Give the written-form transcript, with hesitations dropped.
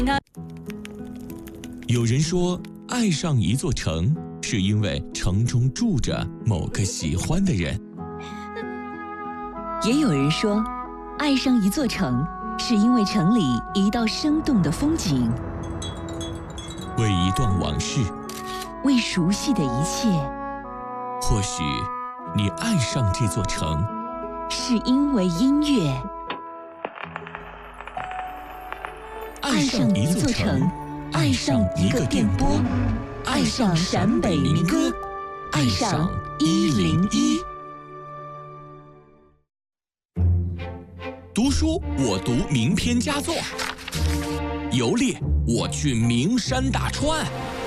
有人说，爱上一座城，是因为城中住着某个喜欢的人。 也有人说，爱上一座城，是因为城里一道生动的风景， 为一段往事， 为熟悉的一切。 或许你爱上这座城， 是因为音乐。爱上一座城，爱上一个电波，爱上陕北民歌，爱上101。 读书我读名篇佳作，游猎我去名山大川。